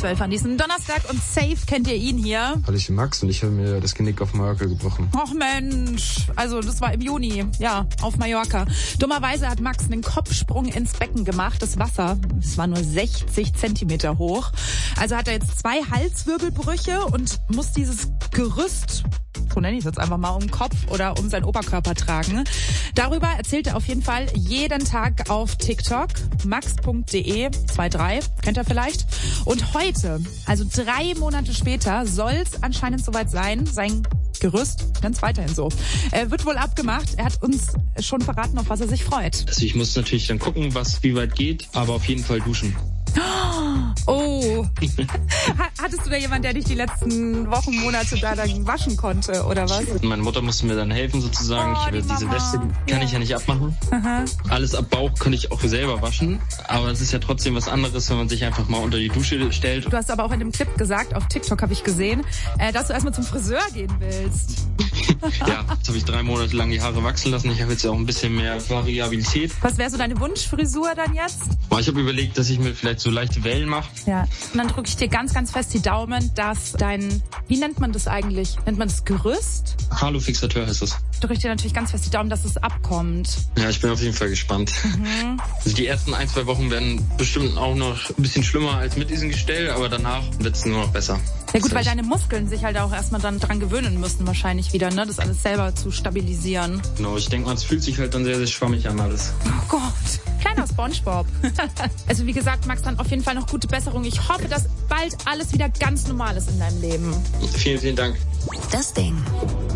12 an diesem Donnerstag und safe kennt ihr ihn hier. Hallo, ich bin Max und ich habe mir das Genick auf Mallorca gebrochen. Och Mensch, also das war im Juni, ja, auf Mallorca. Dummerweise hat Max einen Kopfsprung ins Becken gemacht. Das Wasser, es war nur 60 Zentimeter hoch. Also hat er jetzt 2 Halswirbelbrüche und muss dieses Gerüst, so nenne ich es jetzt einfach mal, um den Kopf oder um seinen Oberkörper tragen. Darüber erzählt er auf jeden Fall jeden Tag auf TikTok, max.de 23, kennt ihr vielleicht. Und heute, also 3 Monate später, soll es anscheinend soweit sein, sein Gerüst, ganz weiterhin so, wird wohl abgemacht. Er hat uns schon verraten, auf was er sich freut. Also ich muss natürlich dann gucken, wie weit geht, aber auf jeden Fall duschen. Oh. Hattest du da jemanden, der dich die letzten Wochen, Monate da dann waschen konnte, oder was? Meine Mutter musste mir dann helfen sozusagen. Diese Weste kann ich ja nicht abmachen. Aha. Alles ab Bauch könnte ich auch selber waschen. Aber es ist ja trotzdem was anderes, wenn man sich einfach mal unter die Dusche stellt. Du hast aber auch in dem Clip gesagt, auf TikTok habe ich gesehen, dass du erstmal zum Friseur gehen willst. Ja, jetzt habe ich 3 Monate lang die Haare wachsen lassen. Ich habe jetzt ja auch ein bisschen mehr Variabilität. Was wäre so deine Wunschfrisur dann jetzt? Ich habe überlegt, dass ich mir vielleicht so leichte Wellen mache. Ja. Und dann drücke ich dir ganz, ganz fest die Daumen, dass wie nennt man das eigentlich? Nennt man das Gerüst? Halofixateur heißt das. Drücke ich dir natürlich ganz fest die Daumen, dass es abkommt. Ja, ich bin auf jeden Fall gespannt. Also die ersten 1-2 Wochen werden bestimmt auch noch ein bisschen schlimmer als mit diesem Gestell, aber danach wird es nur noch besser. Ja gut, weil deine Muskeln sich halt auch erstmal dann dran gewöhnen müssen wahrscheinlich wieder, ne? Das alles selber zu stabilisieren. Genau, ich denke mal, es fühlt sich halt dann sehr, sehr schwammig an alles. Oh Gott, kleiner SpongeBob. Also wie gesagt, Max, dann auf jeden Fall noch gute Besserung. Ich hoffe, dass bald alles wieder ganz normal ist in deinem Leben. Vielen, vielen Dank. Das Ding.